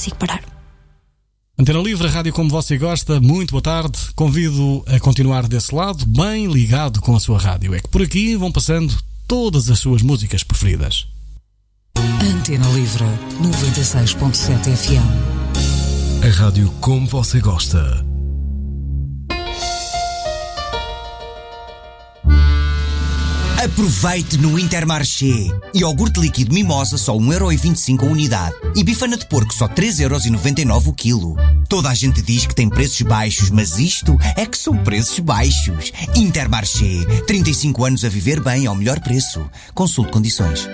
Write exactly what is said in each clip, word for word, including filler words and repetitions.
consigo parar. Antena Livre, a rádio como você gosta, muito boa tarde. Convido a continuar desse lado, bem ligado com a sua rádio. É que por aqui vão passando todas as suas músicas preferidas. Antena Livre, noventa e seis ponto sete F M. A rádio como você gosta. Aproveite no Intermarché. Iogurte líquido Mimosa só um euro e vinte e cinco a unidade. E bifana de porco só três euros e noventa e nove o quilo. Toda a gente diz que tem preços baixos, mas isto é que são preços baixos. Intermarché. trinta e cinco anos a viver bem ao melhor preço. Consulte condições.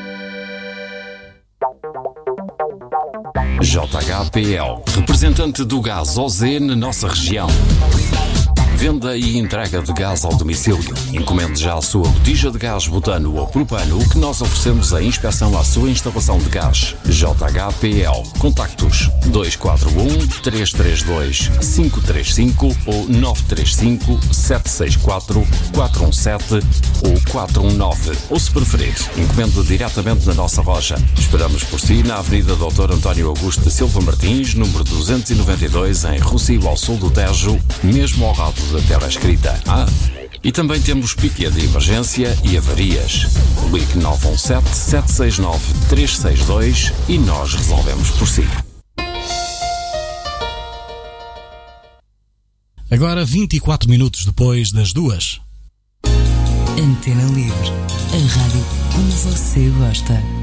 J H P L, representante do gás O Z na nossa região. Venda e entrega de gás ao domicílio. Encomende já a sua botija de gás butano ou propano, que nós oferecemos a inspeção à sua instalação de gás. J H P L. Contactos dois quatro um, três três dois, cinco três cinco ou nove três cinco, sete seis quatro, quatro um sete ou quatro um nove. Ou se preferir, encomende diretamente na nossa loja. Esperamos por si na Avenida doutor António Augusto de Silva Martins, número duzentos e noventa e dois, em Rossio, ao sul do Tejo, mesmo ao lado da tela escrita. Ah, e também temos piquet de emergência e avarias. Ligue nove um sete, sete seis nove, três seis dois e nós resolvemos por si. Agora vinte e quatro minutos depois das duas. Antena Livre, a rádio como você gosta.